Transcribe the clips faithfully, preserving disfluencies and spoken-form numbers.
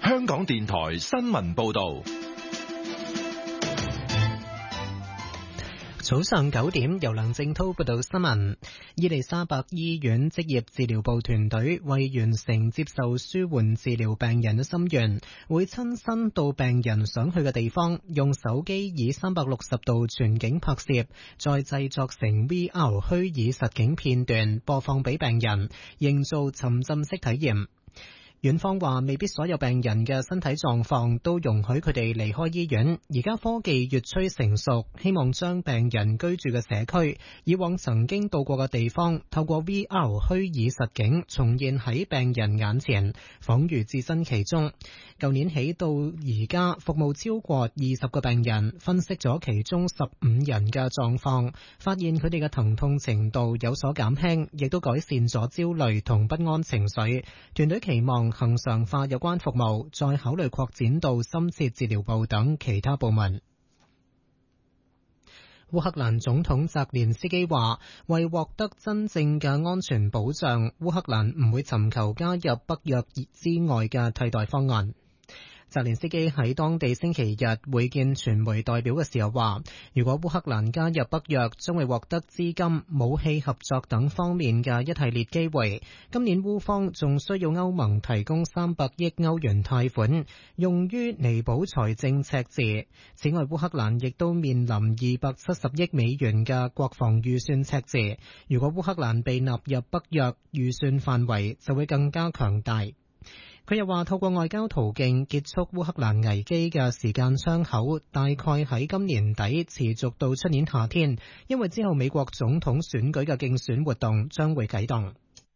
香港電台新聞報道。 早上九點，由梁正濤報道新聞。伊利沙伯醫院職業治療部團隊為完成接受舒緩治療病人嘅心願，會親身到病人想去嘅地方，用手機以三百六十度全景拍攝，再製作成 V R 虛擬實景片段播放俾病人，營造沉浸式體驗。院方話未必所有病人嘅身體狀況都容許佢哋離開醫院，而家科技越趨成熟，希望將病人居住嘅社區、以往曾經到過嘅地方，透過 V R 虛擬實景重現喺病人眼前，仿如置身其中。舊年起到而家，服務超過二十個病人，分析咗其中十五人嘅狀況，發現佢哋嘅疼痛程度有所減輕，亦都改善咗焦慮同不安情緒。團隊期望恆常化有關服務，再考慮擴展到深切治療部等其他部門。烏克蘭總統澤連斯基話，為獲得真正嘅安全保障，烏克蘭唔會尋求加入北約之外嘅替代方案。澤連斯基喺當地星期日會見傳媒代表嘅時候話，如果烏克蘭加入北約，將會獲得資金、武器合作等方面嘅一系列機會。今年烏方仲需要歐盟提供三百億歐元貸款，用於彌補財政赤字。此外，烏克蘭亦都面臨二百七十億美元嘅國防預算赤字。如果烏克蘭被納入北約預算範圍，就會更加強大。佢又話，透過外交途徑結束烏克蘭危機嘅時間窗口大概喺今年底持續到出年夏天，因為之後美國總統選舉嘅競選活動將會啟動。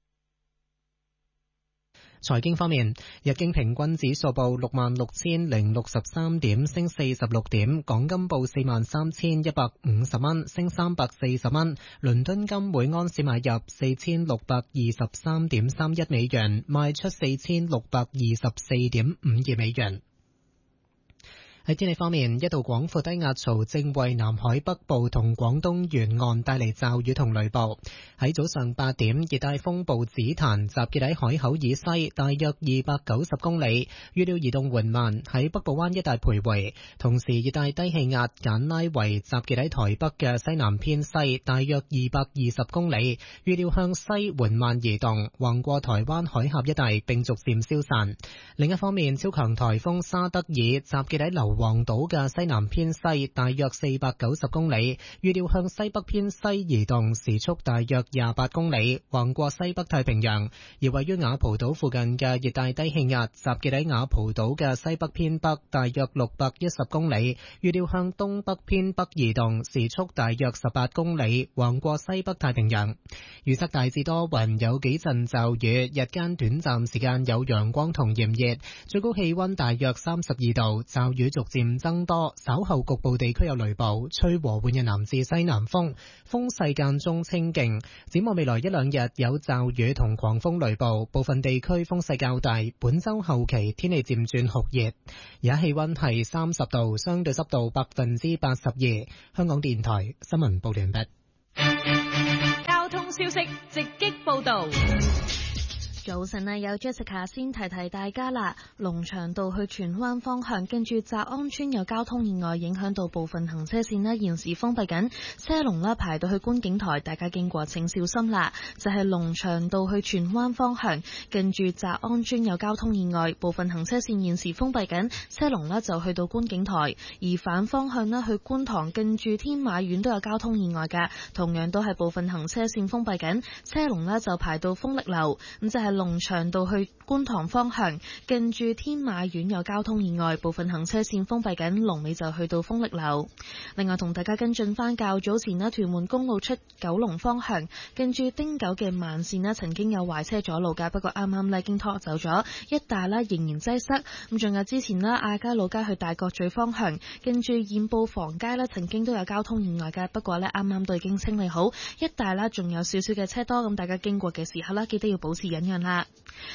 財經方面，日經平均指數報六萬六千零六十三點，升四十六點；港金報四萬三千一百五十蚊，升三百四十蚊；倫敦金每安士買入四千六百二十三點三一美元，賣出四千六百二十四點五二美元。喺天氣方面，一道廣闊低壓槽正為南海北部同廣東沿岸帶嚟驟雨同雷暴。喺早上八點，熱帶風暴紫檀集結喺海口以西大約二百九十公里，預料移動緩慢，喺北部灣一帶徘徊。同時，熱帶低氣壓簡拉維集結喺台北嘅西南偏西大約二百二十公里，預料向西緩慢移動，橫過台灣海峽一帶並逐漸消散。另一方面，超強颱風沙德爾集結喺硫黃島嘅西南偏西大約四百九十公里，預料向西北偏西移動，時速大約廿八公里，橫過西北太平洋。而位於雅蒲島附近嘅熱帶低氣壓集結喺雅蒲島嘅西北偏北大約六百一十公里，預料向東北偏北移動，時速大約十八公里，橫過西北太平洋。預測大致多雲，有幾陣驟雨，日間短暫時間有陽光同炎熱，最高氣溫大約三十二度，驟雨逐漸增多，稍後局部地區有雷暴，吹和緩嘅南至西南風，風勢間中清勁。展望未來一兩日有驟雨同狂風雷暴，部分地區風勢較大。本周後期天氣漸轉酷熱，而家氣溫係三十度，相對濕度百分之八十二。香港電台新聞報完畢。 交通消息直擊報道。 早晨啊，有 Jessica 先提提大家啦。龍翔道去荃灣方向，跟住澤安村有交通意外，影響到部分行車線啦，現時封閉緊，車龍啦排到去觀景台，大家經過請小心啦。就係龍翔道去荃灣方向，跟住澤安村有交通意外，部分行車線現時封閉緊，車龍啦就去到觀景台。而反方向啦去觀塘，跟住天馬苑都有交通意外噶，同樣都係部分行車線封閉緊，車龍啦就排到豐力樓。咁就係龍翔道去觀塘方向，近住天馬苑有交通意外，部分行車線封閉緊，龍尾就去到豐力樓。另外同大家跟進翻較早前啦，屯門公路出九龍方向，近住汀九嘅慢線啦，曾經有壞車阻路噶，不過啱啱咧已經拖走咗，一帶啦仍然擠塞。咁仲有之前啦，亞皆老街去大角咀方向，近住燕埔房街咧，曾經都有交通意外噶，不過咧啱啱都已經清理好，一帶啦仲有少少嘅車多，咁大家經過嘅時候啦，記得要保持忍讓啦。睇翻隧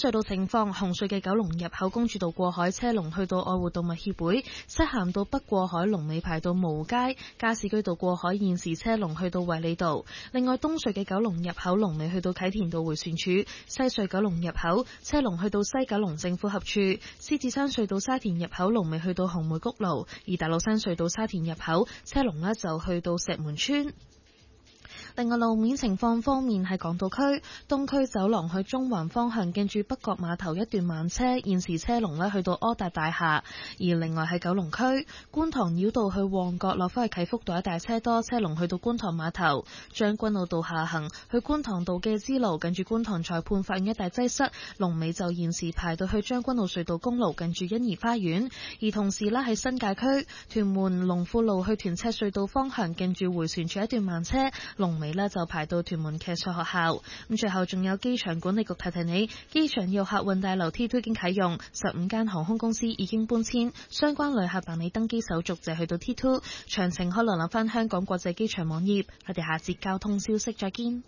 隧道情況，紅隧嘅九龍入口公主道過海車龍去到愛護動物協會，西行到北過海龍尾排到蕪街，加士居道過海現時車龍去到衛理道。另外東隧嘅九龍入口龍尾去到啟田道迴旋處，西隧九龍入口車龍去到西九龍政府合處，獅子山隧道沙田入口龍尾去到紅梅谷路，而大老山隧道沙田入口車龍呢就去到石門村。另外路面情況方面，係港島區東區走廊去中環方向，近住北角碼頭一段慢車，現時車龍呢去到柯達大廈。而另外係九龍區觀塘繞道去旺角落返去啟福道一帶車多，車龍去到觀塘碼頭。將軍澳道下行去觀塘道嘅支路，近住觀塘裁判法院一帶擠塞，龍尾就現時排到去將軍澳隧道公路近住欣怡花園。而同時呢喺新界區屯門龍富路去屯赤隧道方向，近住迴旋處一段慢車，龍尾呢就排到屯門騎術學校。咁最後仲有機場管理局提提你，機場要客運大樓 T 二 已經啟用，十五間航空公司已經搬遷，相關旅客辦理登機手續就去到 T 二。詳情可瀏覽翻香港國際機場網頁。我哋下節交通消息再見。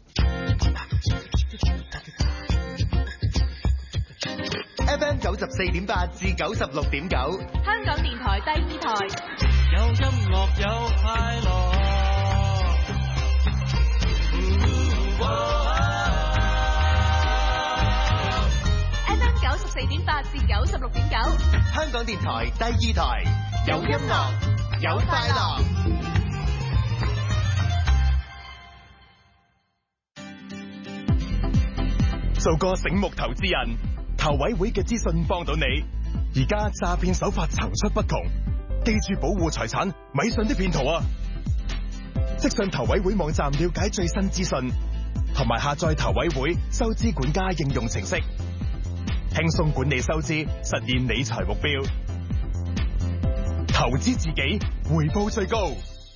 F M 九十四點八至九十六點九， 香港電台第二台， 有音樂有快樂。 F M 九十四點八至九十六點九， 香港電台第二台，有音樂有快樂。做個醒目投資人，投委會嘅資訊幫到你。而家詐騙手法層出不窮，記住保護財產，咪信啲騙徒啊！即上投委會網站了解最新資訊，同埋下載投委會收支管家應用程式，輕鬆管理收支，實現理財目標。投資自己，回報最高。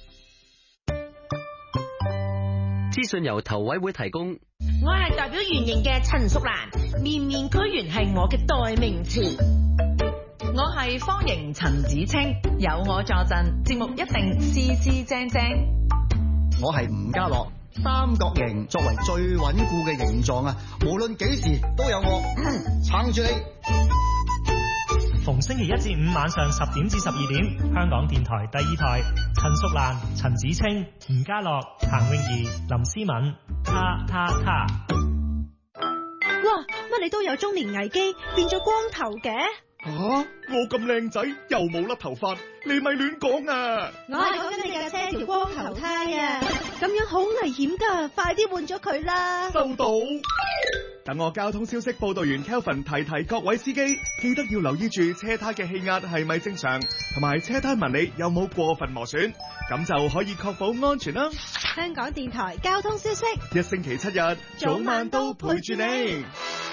資訊由投委會提供。 我係代表圓形嘅陳淑蘭，面面俱圓係我嘅代名詞。 我係方形陳子清，有我助陣，節目一定絲絲正正。 我係吳家樂，三角形作為最穩固嘅形狀啊，無論幾時都有我撐住你。 逢星期一至五晚上十點至十二點，香港電台第二台，陳淑蘭、陳子清、吳家樂、彭詠儀、林思敏，他他他。 哇！乜你都有中年危機，變咗光頭嘅？ 吓、啊！我咁靚仔又冇甩頭髮，你咪亂講啊！ 我係講緊你架車條光頭胎啊！咁樣好危險噶，快啲換咗佢啦！ 收到。等我交通消息報道員 Kelvin 提提各位司機，記得要留意住車胎嘅氣壓係咪正常，同埋車胎紋理有冇過分磨損，咁就可以確保安全啦。 香港電台交通消息， 一星期七日，早晚都陪住你。